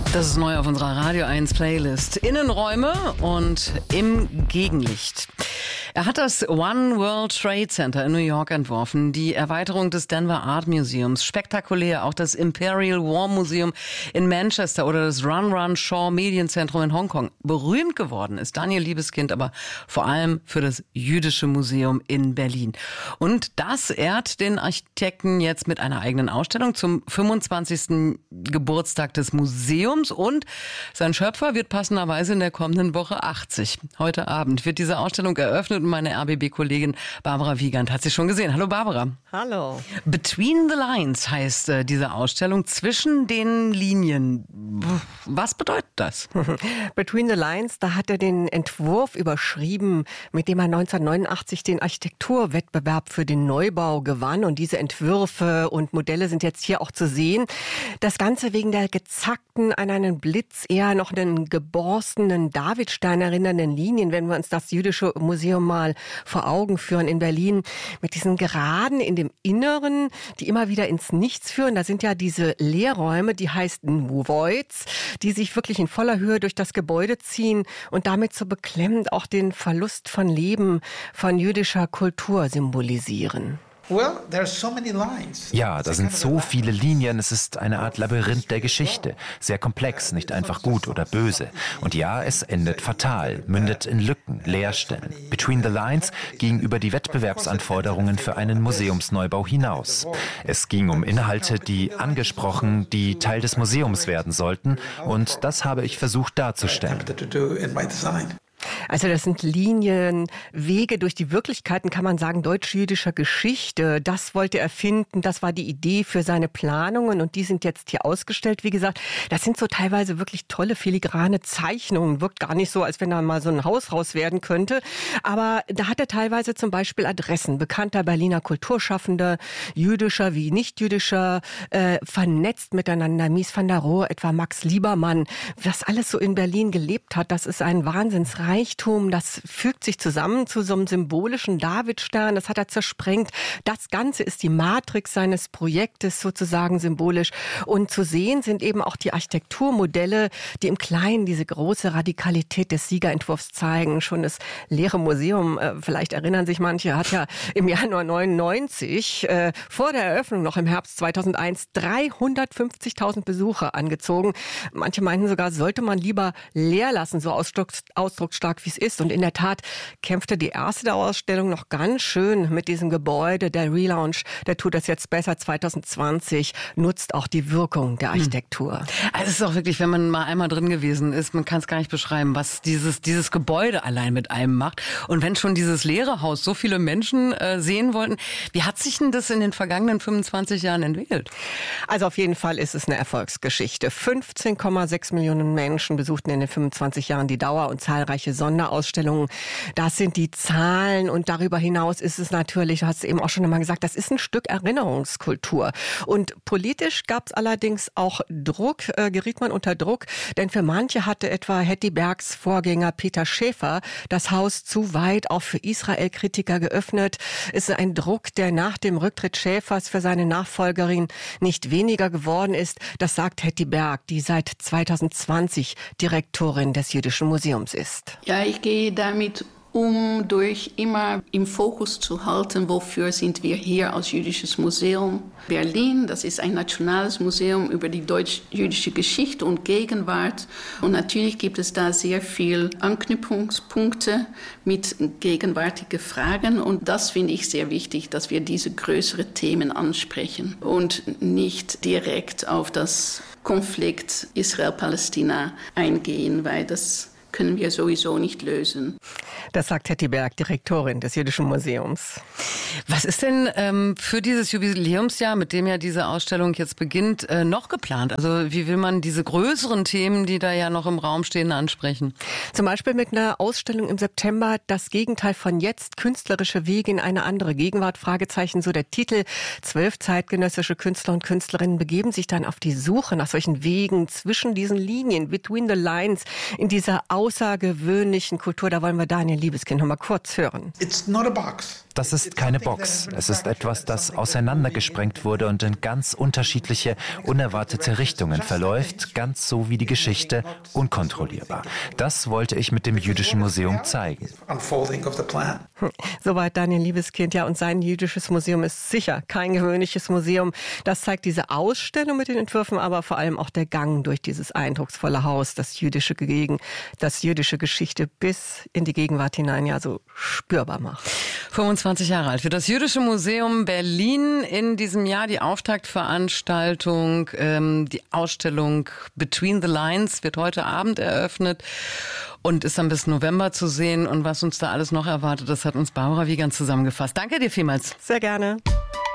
Das ist neu auf unserer Radio 1 Playlist. Innenräume und im Gegenlicht. Er hat das One World Trade Center in New York entworfen, die Erweiterung des Denver Art Museums, spektakulär auch das Imperial War Museum in Manchester oder das Run Shaw Medienzentrum in Hongkong. Berühmt geworden ist Daniel Liebeskind aber vor allem für das Jüdische Museum in Berlin. Und das ehrt den Architekten jetzt mit einer eigenen Ausstellung zum 25. Geburtstag des Museums und sein Schöpfer wird passenderweise in der kommenden Woche 80. Heute Abend wird diese Ausstellung eröffnet und meine RBB-Kollegin Barbara Wiegand hat sie schon gesehen. Hallo Barbara. Hallo. Between the Lines heißt diese Ausstellung, zwischen den Linien. Was bedeutet das? Between the Lines, da hat er den Entwurf überschrieben, mit dem er 1989 den Architekturwettbewerb für den Neubau gewann. Und diese Entwürfe und Modelle sind jetzt hier auch zu sehen. Das Ganze wegen der gezackten, an einen Blitz eher noch einen geborstenen Davidstein erinnernden Linien, wenn wir uns das Jüdische Museum mal vor Augen führen in Berlin, mit diesen Geraden in dem Inneren, die immer wieder ins Nichts führen. Da sind ja diese Leerräume, die heißen Voids, die sich wirklich in voller Höhe durch das Gebäude ziehen und damit so beklemmend auch den Verlust von Leben, von jüdischer Kultur symbolisieren. Ja, da sind so viele Linien, es ist eine Art Labyrinth der Geschichte. Sehr komplex, nicht einfach gut oder böse. Und ja, es endet fatal, mündet in Lücken, Leerstellen. Between the Lines ging über die Wettbewerbsanforderungen für einen Museumsneubau hinaus. Es ging um Inhalte, die Teil des Museums werden sollten. Und das habe ich versucht darzustellen. Also das sind Linien, Wege durch die Wirklichkeiten, kann man sagen, deutsch-jüdischer Geschichte. Das wollte er finden, das war die Idee für seine Planungen und die sind jetzt hier ausgestellt. Wie gesagt, das sind so teilweise wirklich tolle filigrane Zeichnungen. Wirkt gar nicht so, als wenn da mal so ein Haus raus werden könnte. Aber da hat er teilweise zum Beispiel Adressen bekannter Berliner Kulturschaffender, jüdischer wie nicht-jüdischer, vernetzt miteinander. Mies van der Rohe, etwa Max Liebermann. Was alles so in Berlin gelebt hat, das ist ein Wahnsinnsreichtum. Das fügt sich zusammen zu so einem symbolischen Davidstern. Das hat er zersprengt. Das Ganze ist die Matrix seines Projektes sozusagen symbolisch. Und zu sehen sind eben auch die Architekturmodelle, die im Kleinen diese große Radikalität des Siegerentwurfs zeigen. Schon das leere Museum, vielleicht erinnern sich manche, hat ja im Januar 99 vor der Eröffnung noch im Herbst 2001 350.000 Besucher angezogen. Manche meinten sogar, sollte man lieber leer lassen, so ausdrucksstark wie es ist. Und in der Tat kämpfte die erste Ausstellung noch ganz schön mit diesem Gebäude. Der Relaunch, der tut das jetzt besser 2020, nutzt auch die Wirkung der Architektur. Also es ist auch wirklich, wenn man mal einmal drin gewesen ist, man kann es gar nicht beschreiben, was dieses Gebäude allein mit einem macht. Und wenn schon dieses leere Haus so viele Menschen sehen wollten, wie hat sich denn das in den vergangenen 25 Jahren entwickelt? Also auf jeden Fall ist es eine Erfolgsgeschichte. 15,6 Millionen Menschen besuchten in den 25 Jahren die Dauer und zahlreiche Sonderausstellungen. Das sind die Zahlen und darüber hinaus ist es natürlich, du hast es eben auch schon einmal gesagt, das ist ein Stück Erinnerungskultur. Und politisch gab es allerdings auch Druck, geriet man unter Druck, denn für manche hatte etwa Hetty Bergs Vorgänger Peter Schäfer das Haus zu weit auch für Israel-Kritiker geöffnet. Es ist ein Druck, der nach dem Rücktritt Schäfers für seine Nachfolgerin nicht weniger geworden ist. Das sagt Hetty Berg, die seit 2020 Direktorin des Jüdischen Museums ist. Ja, ich gehe damit durch immer im Fokus zu halten, wofür sind wir hier als Jüdisches Museum Berlin. Das ist ein nationales Museum über die deutsch-jüdische Geschichte und Gegenwart. Und natürlich gibt es da sehr viel Anknüpfungspunkte mit gegenwärtigen Fragen. Und das finde ich sehr wichtig, dass wir diese größeren Themen ansprechen und nicht direkt auf das Konflikt Israel-Palästina eingehen, weil das können wir sowieso nicht lösen. Das sagt Hetty Berg, Direktorin des Jüdischen Museums. Was ist denn für dieses Jubiläumsjahr, mit dem ja diese Ausstellung jetzt beginnt, noch geplant? Also wie will man diese größeren Themen, die da ja noch im Raum stehen, ansprechen? Zum Beispiel mit einer Ausstellung im September, das Gegenteil von jetzt, künstlerische Wege in eine andere Gegenwart, Fragezeichen, so der Titel. 12 zeitgenössische Künstler und Künstlerinnen begeben sich dann auf die Suche nach solchen Wegen zwischen diesen Linien, between the lines, in dieser außergewöhnlichen Kultur. Da wollen wir Daniel Liebeskind noch mal kurz hören. It's not a box. Das ist keine Box. Es ist etwas, das auseinandergesprengt wurde und in ganz unterschiedliche, unerwartete Richtungen verläuft, ganz so wie die Geschichte, unkontrollierbar. Das wollte ich mit dem Jüdischen Museum zeigen. Soweit Daniel Liebeskind. Ja, und sein Jüdisches Museum ist sicher kein gewöhnliches Museum. Das zeigt diese Ausstellung mit den Entwürfen, aber vor allem auch der Gang durch dieses eindrucksvolle Haus, das jüdische Geschichte bis in die Gegenwart hinein ja so spürbar macht. 25 Jahre alt. Für das Jüdische Museum Berlin in diesem Jahr die Auftaktveranstaltung, die Ausstellung Between the Lines wird heute Abend eröffnet und ist dann bis November zu sehen. Und was uns da alles noch erwartet, das hat uns Barbara Wiegand zusammengefasst. Danke dir vielmals. Sehr gerne.